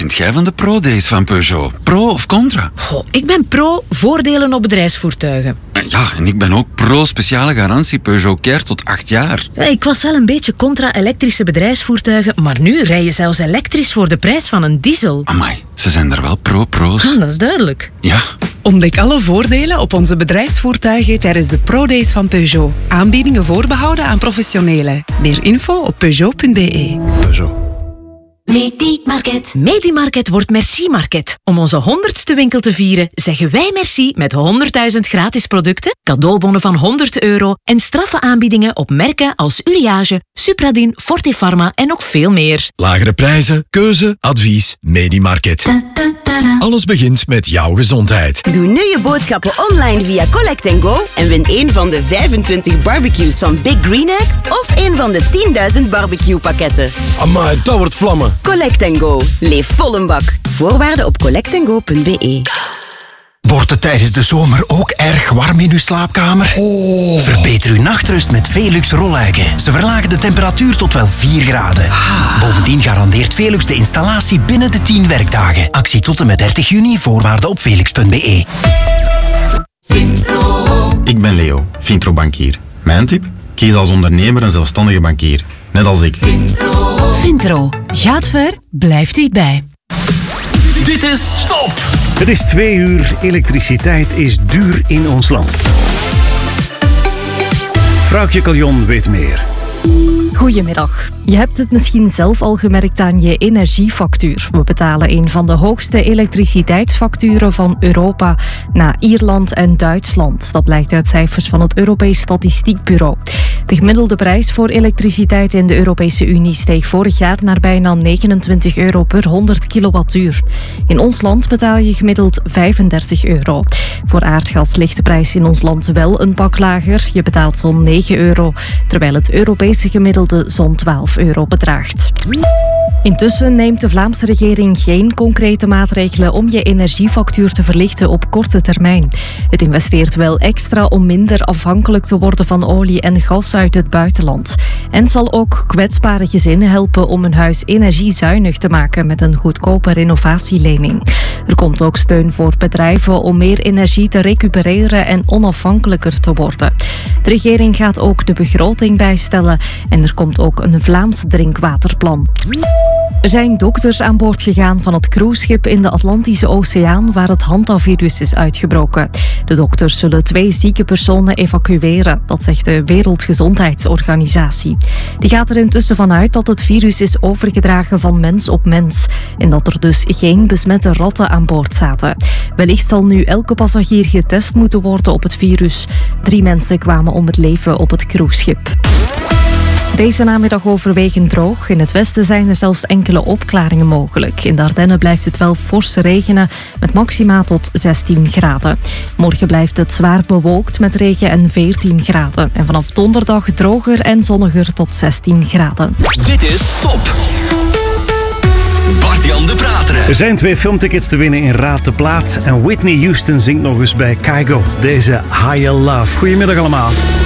vind jij van de Pro-Days van Peugeot? Pro of contra? Goh, ik ben pro voordelen op bedrijfsvoertuigen. Ja, en ik ben ook pro speciale garantie Peugeot Care tot 8 jaar. Ja, ik was wel een beetje contra elektrische bedrijfsvoertuigen, maar nu rij je zelfs elektrisch voor de prijs van een diesel. Amai, ze zijn er wel pro's. Ah, dat is duidelijk. Ja. Ontdek alle voordelen op onze bedrijfsvoertuigen tijdens de Pro-Days van Peugeot. Aanbiedingen voorbehouden aan professionelen. Meer info op peugeot.be. Peugeot. Medimarket. Medimarket wordt Merci Market. Om onze 100ste winkel te vieren, zeggen wij merci met 100.000 gratis producten, cadeaubonnen van €100 en straffe aanbiedingen op merken als Uriage, Supradin, Fortifarma en nog veel meer. Lagere prijzen, keuze, advies, Medimarket. Alles begint met jouw gezondheid. Doe nu je boodschappen online via Collect & Go en win een van de 25 barbecues van Big Green Egg of een van de 10.000 barbecue pakketten. Amai, dat wordt vlammen. Collect & Go. Leef vol een bak. Voorwaarden op collectandgo.be. Wordt het tijdens de zomer ook erg warm in uw slaapkamer? Verbeter uw nachtrust met Velux rolluiken. Ze verlagen de temperatuur tot wel 4 graden. Bovendien garandeert Velux de installatie binnen de 10 werkdagen. Actie tot en met 30 juni, voorwaarden op velux.be. Ik ben Leo, Vintro-bankier. Mijn tip? Kies als ondernemer een zelfstandige bankier. Net als ik. Vintro. Gaat ver, blijft dichtbij. Dit is Stop! Het is 2 uur. Elektriciteit is duur in ons land. Vrouwtje Caljon weet meer. Goedemiddag. Je hebt het misschien zelf al gemerkt aan je energiefactuur. We betalen een van de hoogste elektriciteitsfacturen van Europa na Ierland en Duitsland. Dat blijkt uit cijfers van het Europees Statistiekbureau. De gemiddelde prijs voor elektriciteit in de Europese Unie steeg vorig jaar naar bijna €29 per 100 kilowattuur. In ons land betaal je gemiddeld €35. Voor aardgas ligt de prijs in ons land wel een pak lager. Je betaalt zo'n €9, terwijl het Europese gemiddelde zo'n €12 bedraagt. Intussen neemt de Vlaamse regering geen concrete maatregelen om je energiefactuur te verlichten op korte termijn. Het investeert wel extra om minder afhankelijk te worden van olie en gas uit het buitenland. En zal ook kwetsbare gezinnen helpen om hun huis energiezuinig te maken met een goedkope renovatielening. Er komt ook steun voor bedrijven om meer energie te recupereren en onafhankelijker te worden. De regering gaat ook de begroting bijstellen en er komt ook een Vlaams drinkwaterplan. Er zijn dokters aan boord gegaan van het cruiseschip in de Atlantische Oceaan waar het hantavirus is uitgebroken. De dokters zullen 2 zieke personen evacueren, dat zegt de Wereldgezondheidsorganisatie. Die gaat er intussen vanuit dat het virus is overgedragen van mens op mens en dat er dus geen besmette ratten aan boord zaten. Wellicht zal nu elke passagier getest moeten worden op het virus. 3 mensen kwamen om het leven op het cruiseschip. Deze namiddag overwegend droog. In het westen zijn er zelfs enkele opklaringen mogelijk. In de Ardennen blijft het wel fors regenen met maxima tot 16 graden. Morgen blijft het zwaar bewolkt met regen en 14 graden. En vanaf donderdag droger en zonniger tot 16 graden. Dit is Top! Bart-Jan de Prateren. Er zijn 2 filmtickets te winnen in Raad de Plaat. En Whitney Houston zingt nog eens bij Kygo. Deze Higher Love. Goedemiddag allemaal.